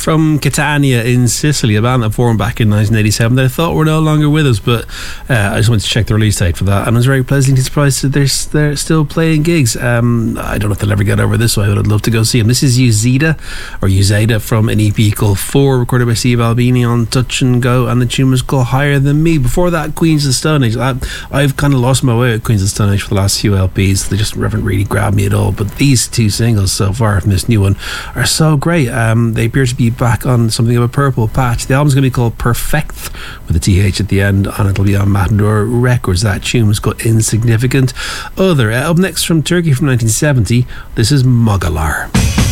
from Catania in Sicily, a band that formed back in 1987 that I thought were no longer with us, but I just wanted to check the release date for that, and I was very pleasantly surprised that they're still playing gigs. I don't know if they'll ever get over this way, but I'd love to go see them. This is Uzeda from an EP called 4, recorded by Steve Albini on Touch and Go, and the tune was called Higher Than Me. Before that, Queens of the Stone Age. I've kind of lost my way at Queens of the Stone Age for the last few LPs. They just haven't really grabbed me at all, but these two singles so far from this new one are so great. They appear to be back on something of a purple patch. The album's going to be called Perfect with a TH at the end, and it'll be on Matador Records. That tune was called Insignificant. Up next from Turkey from 1970, this is Mogalar.